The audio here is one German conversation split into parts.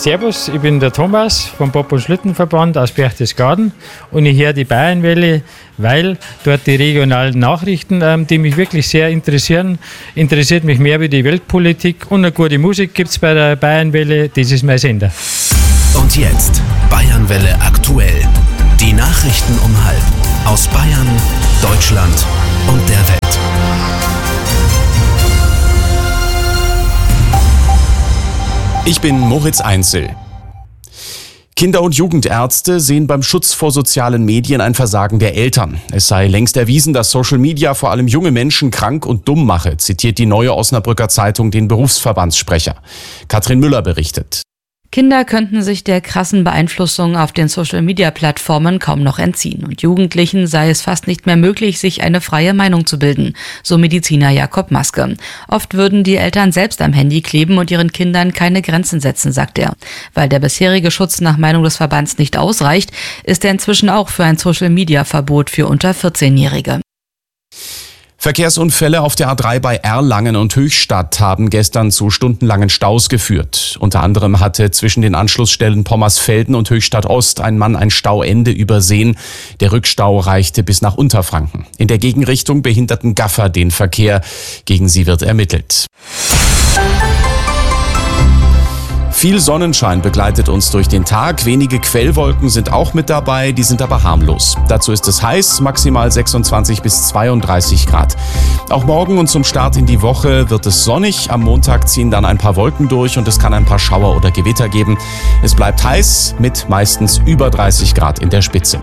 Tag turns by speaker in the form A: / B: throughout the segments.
A: Servus, ich bin der Thomas vom Bob- und Schlittenverband aus Berchtesgaden und ich höre die Bayernwelle, weil dort die regionalen Nachrichten, die mich wirklich sehr interessieren, interessiert mich mehr wie die Weltpolitik und eine gute Musik gibt es bei der Bayernwelle, das ist mein Sender.
B: Und jetzt Bayernwelle aktuell. Die Nachrichten um 12:30 aus Bayern, Deutschland und der Welt.
C: Ich bin Moritz Einzel. Kinder- und Jugendärzte sehen beim Schutz vor sozialen Medien ein Versagen der Eltern. Es sei längst erwiesen, dass Social Media vor allem junge Menschen krank und dumm mache, zitiert die Neue Osnabrücker Zeitung den Berufsverbandssprecher. Katrin Müller berichtet.
D: Kinder könnten sich der krassen Beeinflussung auf den Social-Media-Plattformen kaum noch entziehen. Und Jugendlichen sei es fast nicht mehr möglich, sich eine freie Meinung zu bilden, so Mediziner Jakob Maske. Oft würden die Eltern selbst am Handy kleben und ihren Kindern keine Grenzen setzen, sagt er. Weil der bisherige Schutz nach Meinung des Verbands nicht ausreicht, ist er inzwischen auch für ein Social-Media-Verbot für unter 14-Jährige.
C: Verkehrsunfälle auf der A3 bei Erlangen und Höchstadt haben gestern zu stundenlangen Staus geführt. Unter anderem hatte zwischen den Anschlussstellen Pommersfelden und Höchstadt Ost ein Mann ein Stauende übersehen. Der Rückstau reichte bis nach Unterfranken. In der Gegenrichtung behinderten Gaffer den Verkehr. Gegen sie wird ermittelt. Viel Sonnenschein begleitet uns durch den Tag. Wenige Quellwolken sind auch mit dabei, die sind aber harmlos. Dazu ist es heiß, maximal 26 bis 32 Grad. Auch morgen und zum Start in die Woche wird es sonnig. Am Montag ziehen dann ein paar Wolken durch und es kann ein paar Schauer oder Gewitter geben. Es bleibt heiß mit meistens über 30 Grad in der Spitze.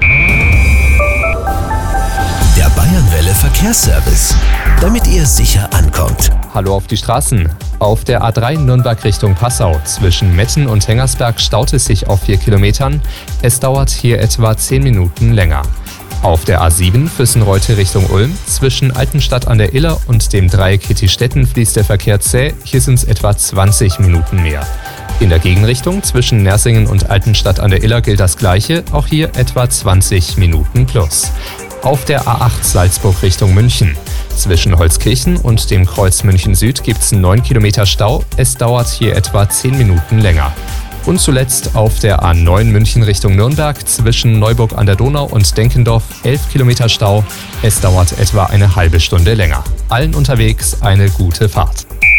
B: Der Bayernwelle Verkehrsservice, damit ihr sicher ankommt.
E: Hallo auf die Straßen. Auf der A3 Nürnberg Richtung Passau zwischen Metten und Hengersberg staut es sich auf 4 Kilometern. Es dauert hier etwa 10 Minuten länger. Auf der A7 Füssenreute Richtung Ulm zwischen Altenstadt an der Iller und dem Dreieck Hittistetten fließt der Verkehr zäh. Hier sind es etwa 20 Minuten mehr. In der Gegenrichtung zwischen Nersingen und Altenstadt an der Iller gilt das Gleiche. Auch hier etwa 20 Minuten plus. Auf der A8 Salzburg Richtung München. Zwischen Holzkirchen und dem Kreuz München Süd gibt es 9 Kilometer Stau. Es dauert hier etwa 10 Minuten länger. Und zuletzt auf der A9 München Richtung Nürnberg zwischen Neuburg an der Donau und Denkendorf 11 Kilometer Stau. Es dauert etwa eine halbe Stunde länger. Allen unterwegs eine gute Fahrt.